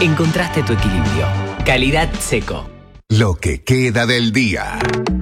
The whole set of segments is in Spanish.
encontraste tu equilibrio. Calidad Seco. Lo que queda del día.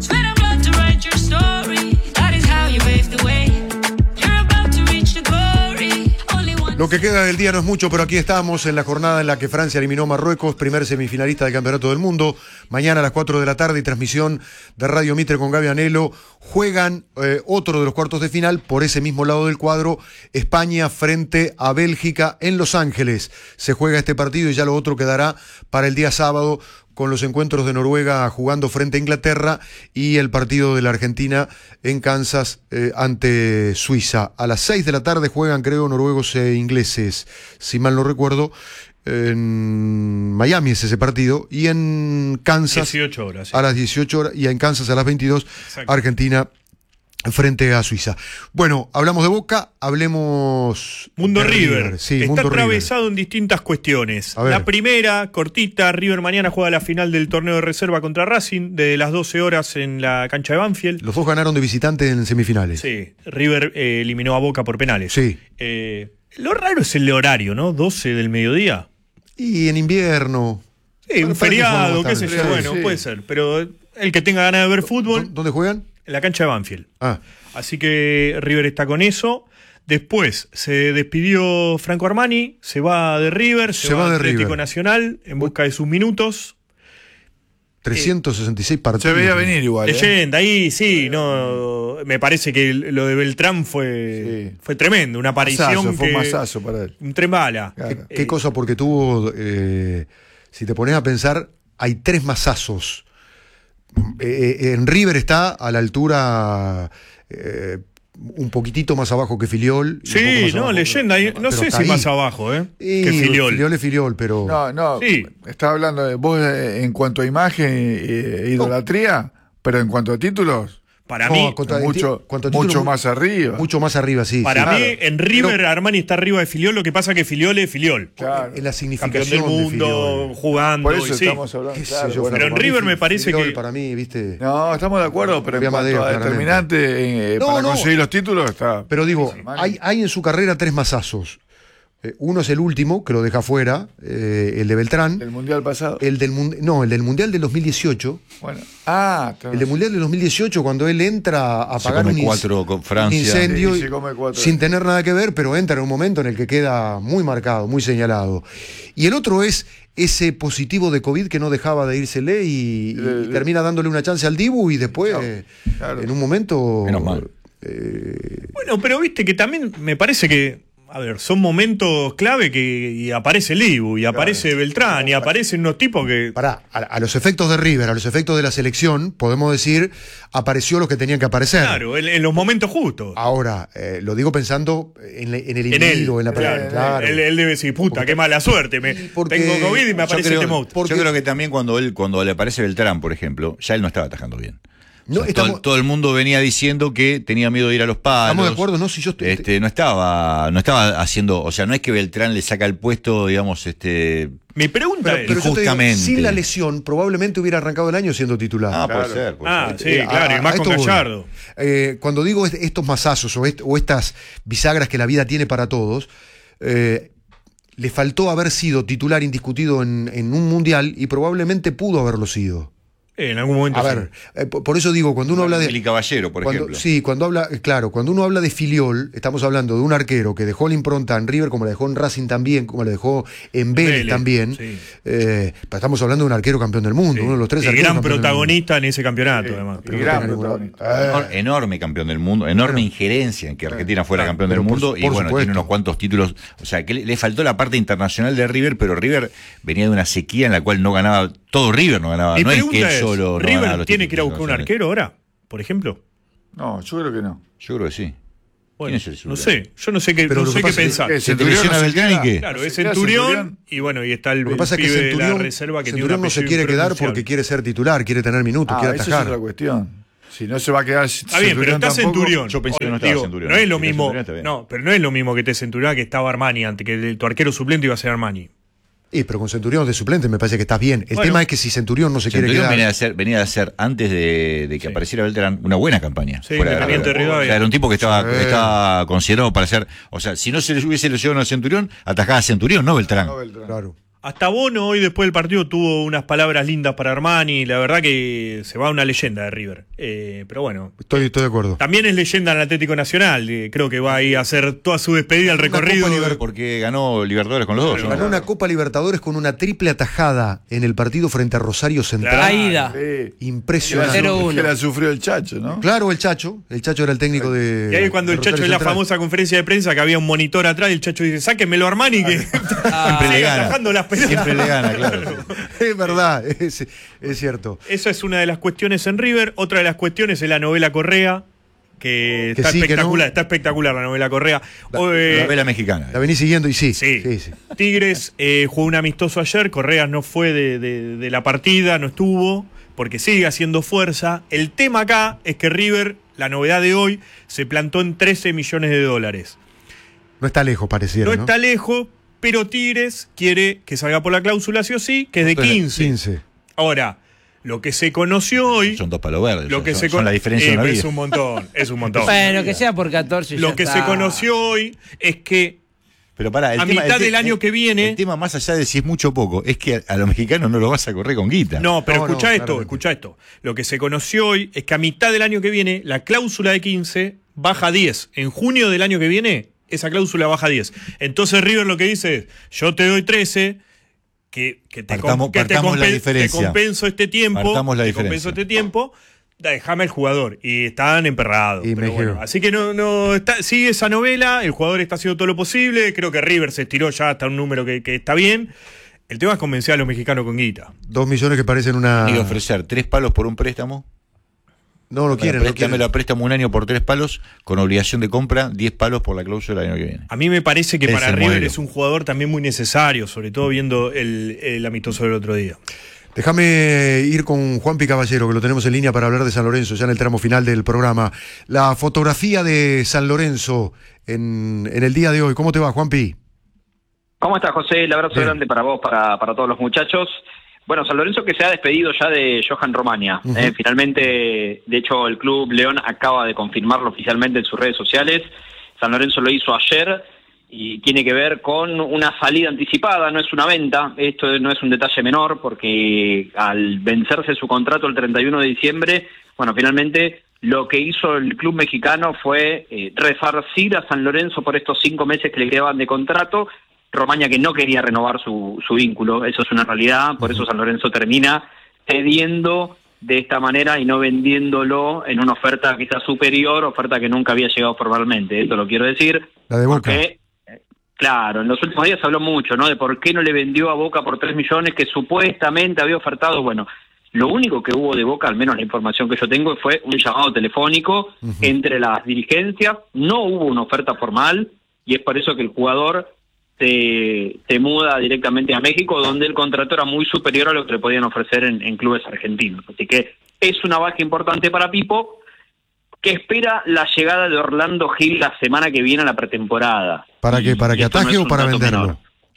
Lo que queda del día no es mucho, pero aquí estamos en la jornada en la que Francia eliminó a Marruecos, primer semifinalista del Campeonato del Mundo. Mañana a las 4 de la tarde y transmisión de Radio Mitre con Gaby Anelo. Juegan otro de los cuartos de final por ese mismo lado del cuadro, España frente a Bélgica en Los Ángeles. Se juega este partido y ya lo otro quedará para el día sábado, con los encuentros de Noruega jugando frente a Inglaterra y el partido de la Argentina en Kansas ante Suiza. A las 6 de la tarde juegan, creo, noruegos e ingleses, si mal no recuerdo. En Miami es ese partido, y en Kansas 18 horas, sí. A las 18 horas, y en Kansas a las 22. Exacto. Argentina frente a Suiza. Bueno, hablamos de Boca, hablemos Mundo de River. Sí, está Mundo atravesado en distintas cuestiones. La primera, cortita, River mañana juega la final del torneo de reserva contra Racing, de las 12 horas en la cancha de Banfield. Los dos ganaron de visitante en semifinales. Sí, River eliminó a Boca por penales. Sí. Lo raro es el horario, ¿no? 12 del mediodía. Y en invierno. Sí, un feriado, qué sé yo. Bueno, puede ser. Pero el que tenga ganas de ver fútbol. ¿Dónde juegan? En la cancha de Banfield. Así que River está con eso. Después se despidió Franco Armani, se va de River, se va de Atlético River Nacional en busca de sus minutos. 366 partidos. Se veía venir igual. Leyenda, ahí sí, no. Me parece que lo de Beltrán fue tremendo, una aparición. Fue un masazo para él. Un tren bala. Claro. ¿Qué cosa? Porque tuvo, si te pones a pensar, hay 3 masazos. En River está a la altura un poquitito más abajo que Filiol. Sí, no, leyenda. No sé si más abajo que Filiol. Filiol es Filiol, pero... No, sí. Estaba hablando de vos en cuanto a imagen e idolatría, pero en cuanto a títulos... Para mí, mucho más arriba. Mucho más arriba, sí. Para mí, en River, Armani está arriba de Filiol. Lo que pasa es que Filiol es Filiol. Claro. En la significación campeón del mundo, jugando. Por eso estamos hablando. Claro, pero en River me parece Filiol, que... para mí, ¿viste? No, estamos de acuerdo, pero en cuanto a determinante para conseguir los títulos está... Pero digo, hay en su carrera 3 masazos. Uno es el último, que lo deja fuera, el de Beltrán. ¿Del Mundial pasado? El del Mundial del 2018. Bueno. El del Mundial del 2018, cuando él entra a apagar un incendio sin tener nada que ver, pero entra en un momento en el que queda muy marcado, muy señalado. Y el otro es ese positivo de COVID que no dejaba de írsele y termina dándole una chance al Dibu y después, en un momento... Menos mal. Bueno, pero viste que también me parece que... A ver, son momentos clave y aparece el Ibu, y aparece Beltrán, y aparecen unos tipos que... A los efectos de River, a los efectos de la selección, podemos decir, apareció los que tenían que aparecer. Claro, en los momentos justos. Ahora, lo digo pensando en el individuo, en la persona. Claro. Él debe decir, puta, qué mala suerte, tengo COVID y me aparece este monstruo. Yo creo que también cuando le aparece Beltrán, por ejemplo, ya él no estaba atajando bien. No, todo el mundo venía diciendo que tenía miedo de ir a los palos. Estamos de acuerdo, ¿no? Si yo no estaba haciendo, o sea, no es que Beltrán le saca el puesto, digamos, Mi pregunta es, justamente. Sin la lesión, probablemente hubiera arrancado el año siendo titular. Puede ser. Sí, claro, y más con Gallardo. Cuando digo estos masazos o estas bisagras que la vida tiene para todos, le faltó haber sido titular indiscutido en un mundial y probablemente pudo haberlo sido. En algún momento. A ver, por eso digo, cuando uno habla de... Fili Caballero, por ejemplo. Sí, cuando uno habla de Filiol, estamos hablando de un arquero que dejó la impronta en River, como la dejó en Racing también, como la dejó en Vélez también. Sí. Pero estamos hablando de un arquero campeón del mundo, uno de los 3 arqueros. Gran protagonista en ese campeonato, además. Gran protagonista. Enorme campeón del mundo, enorme injerencia en que Argentina fuera campeón del mundo. Y bueno, tiene unos cuantos títulos. O sea, que le faltó la parte internacional de River, pero River venía de una sequía en la cual no ganaba. Todo River no ganaba. No es que él solo. ¿River tiene que ir a buscar un arquero ahora, por ejemplo? No, yo creo que no. Yo creo que sí. Bueno, no sé, yo no sé qué pensar. ¿Se lesiona Beltrán y qué? Claro, es Centurión y bueno, y está el pibe de la reserva que Centurión no se quiere quedar porque quiere ser titular, quiere tener minutos, quiere atajar. Esa es otra cuestión. Si no se va a quedar Está bien, pero está Centurión. Yo pensé que no estaba Centurión. No es lo mismo. No, pero no es lo mismo que esté Centurión que estaba Armani antes, que tu arquero suplente iba a ser Armani. Pero con Centurión de suplente me parece que estás bien. El tema es que si Centurión no se quiere quedar... venía de hacer antes de que apareciera Beltrán, una buena campaña. Sí, Independiente de Rivadavia. O sea, era un tipo que estaba considerado para ser... O sea, si no se le hubiese lesionado a Centurión, atajaba a Centurión, no Beltrán. Claro. Hasta Bono hoy después del partido tuvo unas palabras lindas para Armani, la verdad que se va una leyenda de River. Pero bueno. Estoy de acuerdo. También es leyenda en el Atlético Nacional, creo que va a ir a hacer toda su despedida al recorrido. Porque ganó Libertadores con los dos. Ganó una Copa Libertadores con una triple atajada en el partido frente a Rosario Central. La ida. Impresionante. Que la sufrió el Chacho, ¿no? Claro, el Chacho era el técnico de. Y ahí cuando el Chacho en la famosa conferencia de prensa que había un monitor atrás y el Chacho dice, sáquenmelo Armani que siempre le gana. Siempre le gana, claro. Es verdad, es cierto. Esa es una de las cuestiones en River. Otra de las cuestiones es la novela Correa, que está sí, espectacular, está espectacular la novela Correa. La novela mexicana. La venís siguiendo y sí. Tigres jugó un amistoso ayer, Correa no fue de la partida, no estuvo, porque sigue haciendo fuerza. El tema acá es que River, la novedad de hoy, se plantó en $13 millones. No está lejos, pareciera, ¿no? Está lejos, pero Tigres quiere que salga por la cláusula sí o sí, que es de 15. Ahora, lo que se conoció hoy... Son 2 palos verdes. Lo que son la diferencia de una vida. Es un montón. Bueno, que sea por 14. Lo que se conoció hoy es que pero pará, a mitad del año que viene... El tema más allá de si es mucho o poco, es que a los mexicanos no lo vas a correr con guita. No, pero escuchá esto. Lo que se conoció hoy es que a mitad del año que viene, la cláusula de 15 baja a 10. En junio del año que viene, esa cláusula baja a 10. Entonces River lo que dice es, yo te doy 13... Que te compenso este tiempo, déjame el jugador. Y están emperrados. Así que no está, sigue esa novela, el jugador está haciendo todo lo posible, creo que River se estiró ya hasta un número que está bien. El tema es convencer a los mexicanos con guita. 2 millones que parecen una... Y ofrecer 3 palos por un préstamo. No lo quieren. Dámelo a préstamo un año por 3 palos, con obligación de compra, 10 palos por la cláusula del año que viene. A mí me parece que para River es un jugador también muy necesario, sobre todo viendo el amistoso del otro día. Déjame ir con Juanpi Caballero, que lo tenemos en línea para hablar de San Lorenzo, ya en el tramo final del programa. La fotografía de San Lorenzo en el día de hoy. ¿Cómo te va, Juanpi? ¿Cómo estás, José? El abrazo grande para vos, para todos los muchachos. Bueno, San Lorenzo que se ha despedido ya de Johan Romania. Finalmente, de hecho, el Club León acaba de confirmarlo oficialmente en sus redes sociales. San Lorenzo lo hizo ayer y tiene que ver con una salida anticipada, no es una venta. Esto no es un detalle menor porque al vencerse su contrato el 31 de diciembre, bueno, finalmente lo que hizo el club mexicano fue resarcir a San Lorenzo por estos 5 meses que le quedaban de contrato. Romaña que no quería renovar su vínculo, eso es una realidad, por eso San Lorenzo termina cediendo de esta manera y no vendiéndolo en una oferta quizás superior, oferta que nunca había llegado formalmente, esto lo quiero decir. La de Boca. Porque, claro, en los últimos días se habló mucho, ¿no?, de por qué no le vendió a Boca por 3 millones que supuestamente había ofertado. Bueno, lo único que hubo de Boca, al menos la información que yo tengo, fue un llamado telefónico entre las dirigencias, no hubo una oferta formal y es por eso que el jugador se muda directamente a México, donde el contrato era muy superior a lo que le podían ofrecer en clubes argentinos. Así que es una baja importante para Pipo, que espera la llegada de Orlando Gil la semana que viene a la pretemporada. ¿Para qué? ¿Para que ataje o para venderlo? Menor.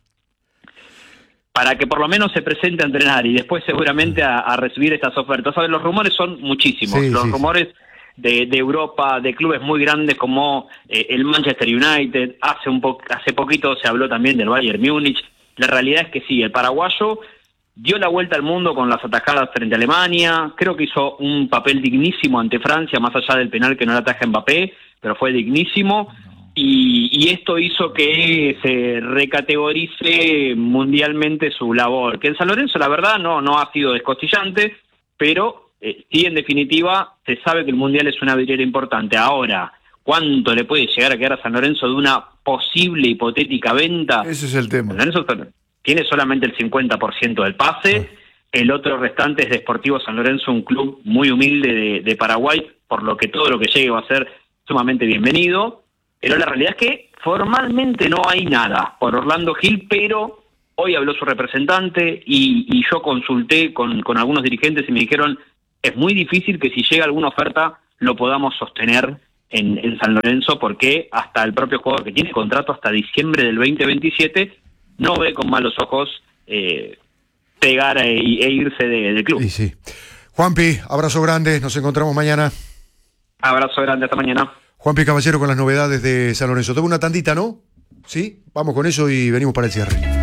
Para que por lo menos se presente a entrenar y después seguramente a recibir estas ofertas. ¿Sabes? Los rumores son muchísimos. Los rumores de Europa, de clubes muy grandes como el Manchester United, hace poquito se habló también del Bayern Múnich. La realidad es que sí, el paraguayo dio la vuelta al mundo con las atajadas frente a Alemania, creo que hizo un papel dignísimo ante Francia, más allá del penal que no le ataja Mbappé, pero fue dignísimo, y esto hizo que se recategorice mundialmente su labor, que en San Lorenzo la verdad no ha sido descostillante, pero sí, en definitiva, se sabe que el Mundial es una vidriera importante. Ahora, ¿cuánto le puede llegar a quedar a San Lorenzo de una posible hipotética venta? Ese es el tema. San Lorenzo tiene solamente el 50% del pase, el otro restante es de Sportivo San Lorenzo, un club muy humilde de Paraguay, por lo que todo lo que llegue va a ser sumamente bienvenido, pero la realidad es que formalmente no hay nada por Orlando Gil, pero hoy habló su representante y yo consulté con algunos dirigentes y me dijeron, es muy difícil que si llega alguna oferta lo podamos sostener en San Lorenzo, porque hasta el propio jugador, que tiene contrato hasta diciembre del 2027, no ve con malos ojos pegar e irse del club. Sí. Juanpi, abrazo grande, nos encontramos mañana. Abrazo grande, hasta mañana. Juanpi Caballero con las novedades de San Lorenzo. Tengo una tandita, ¿no? ¿Sí? Vamos con eso y venimos para el cierre.